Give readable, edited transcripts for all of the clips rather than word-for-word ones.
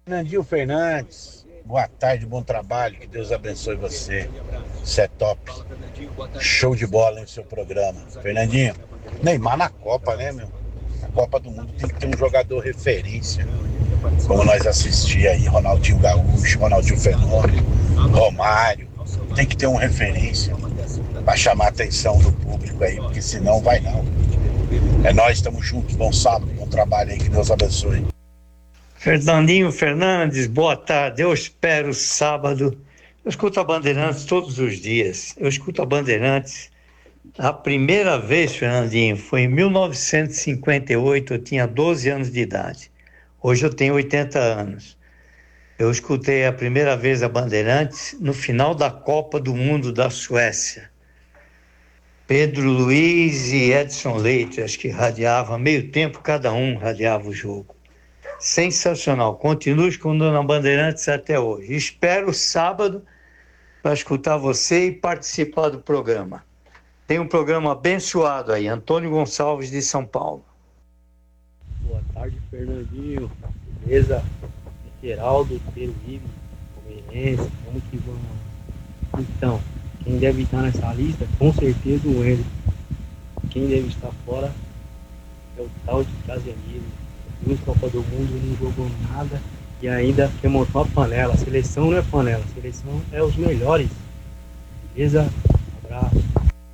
Fernandinho Fernandes, boa tarde, bom trabalho, que Deus abençoe você. Isso é top. Show de bola no seu programa. Fernandinho, Neymar na Copa, né, meu? Na Copa do Mundo tem que ter um jogador referência. Como nós assistimos aí, Ronaldinho Gaúcho, Ronaldinho Fenômeno, Romário. Tem que ter uma referência para chamar a atenção do público aí, porque senão vai não. É nós, estamos juntos, bom sábado, bom trabalho aí, que Deus abençoe. Fernandinho Fernandes, boa tarde. Eu espero sábado. Eu escuto a Bandeirantes todos os dias. Eu escuto a Bandeirantes. A primeira vez, Fernandinho, foi em 1958. Eu tinha 12 anos de idade. Hoje eu tenho 80 anos. Eu escutei a primeira vez a Bandeirantes no final da Copa do Mundo da Suécia. Pedro Luiz e Edson Leite, acho que radiava meio tempo, cada um radiava o jogo. Sensacional. Continue escutando na Bandeirantes até hoje. Espero sábado para escutar você e participar do programa. Tem um programa abençoado aí, Antônio Gonçalves de São Paulo. Boa tarde, Fernandinho. Beleza? Geraldo, Peruíbe, Palmeirense, vamos que vamos. Então, quem deve estar nessa lista, com certeza o Wellington. Quem deve estar fora é o tal de Casemiro. Em Copa do Mundo não jogou nada e ainda quer montar uma panela. A seleção não é panela, a seleção é os melhores. Beleza? Abraço.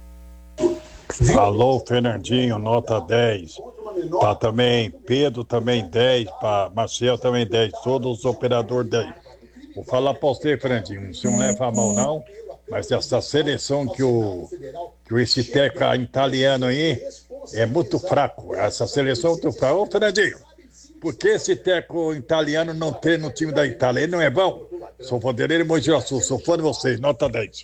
Alô, Fernandinho, nota 10. Tá também, Pedro também 10, para Marcel também 10, todos os operadores 10. Vou falar para você, Fernandinho, você não leva a mão não, mas essa seleção que esse teca italiano aí é muito fraco. Essa seleção é muito fraca. Ô, Fernandinho, por que esse teco italiano não tem no time da Itália? Ele não é bom? Sou Vanderlei Mogi-Guaçu, sou fã de vocês, nota 10.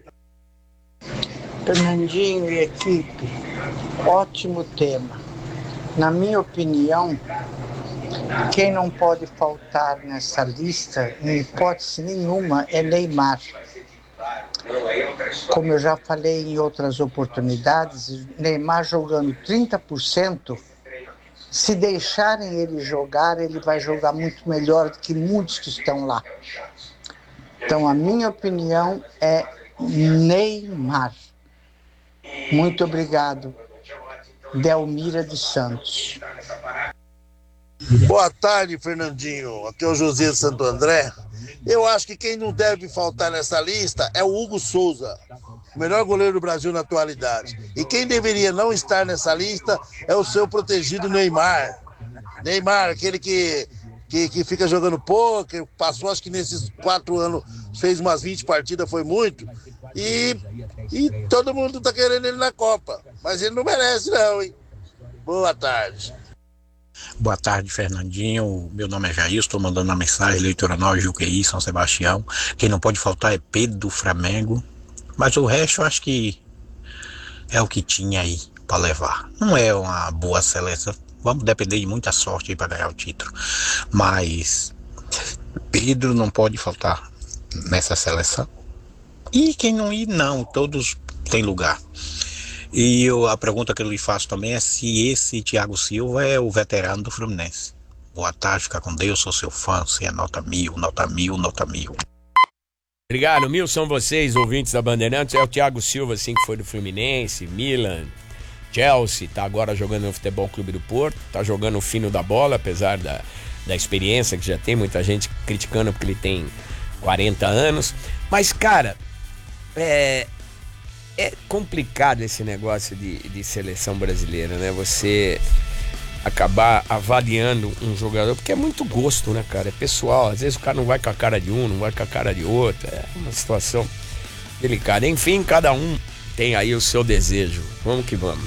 Fernandinho e equipe, ótimo tema. Na minha opinião, quem não pode faltar nessa lista, em hipótese nenhuma, é Neymar. Como eu já falei em outras oportunidades, Neymar jogando 30%, se deixarem ele jogar, ele vai jogar muito melhor do que muitos que estão lá. Então, a minha opinião é Neymar. Muito obrigado. Delmira de Santos. Boa tarde, Fernandinho. Aqui é o José de Santo André. Eu acho que quem não deve faltar nessa lista é o Hugo Souza, o melhor goleiro do Brasil na atualidade. E quem deveria não estar nessa lista é o seu protegido Neymar. Neymar, aquele que fica jogando pôquer, passou acho que nesses 4 anos, fez umas 20 partidas, foi muito. E todo mundo tá querendo ele na Copa. Mas ele não merece não, hein? Boa tarde. Boa tarde, Fernandinho. Meu nome é Jair, estou mandando uma mensagem, Leitora Nova, Juqueí, São Sebastião. Quem não pode faltar é Pedro do Flamengo. Mas o resto eu acho que é o que tinha aí para levar. Não é uma boa seleção. Vamos depender de muita sorte aí para ganhar o título. Mas Pedro não pode faltar nessa seleção. E quem não ir, não. Todos têm lugar. E a pergunta que eu lhe faço também é se esse Thiago Silva é o veterano do Fluminense. Boa tarde, fica com Deus, sou seu fã, você é nota 1000, nota 1000, nota 1000. Obrigado, 1000 são vocês, ouvintes da Bandeirantes. É o Thiago Silva, assim, que foi do Fluminense, Milan, Chelsea, tá agora jogando no Futebol Clube do Porto, tá jogando o fino da bola, apesar da experiência que já tem, muita gente criticando porque ele tem 40 anos. Mas, cara, é complicado esse negócio de seleção brasileira, né? Você acabar avaliando um jogador, porque é muito gosto, né, cara? É pessoal. Às vezes o cara não vai com a cara de um, não vai com a cara de outro. É uma situação delicada. Enfim, cada um tem aí o seu desejo. Vamos que vamos.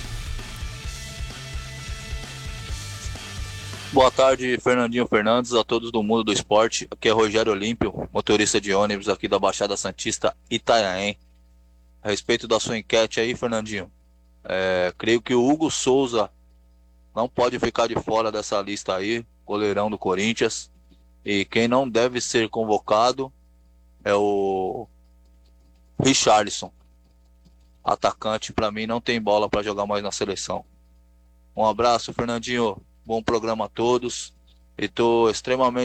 Boa tarde, Fernandinho Fernandes, a todos do mundo do esporte. Aqui é Rogério Olímpio, motorista de ônibus aqui da Baixada Santista, Itanhaém. A respeito da sua enquete aí, Fernandinho, creio que o Hugo Souza não pode ficar de fora dessa lista aí, goleirão do Corinthians. E quem não deve ser convocado é o Richarlison. Atacante, para mim, não tem bola para jogar mais na seleção. Um abraço, Fernandinho. Bom programa a todos. E tô extremamente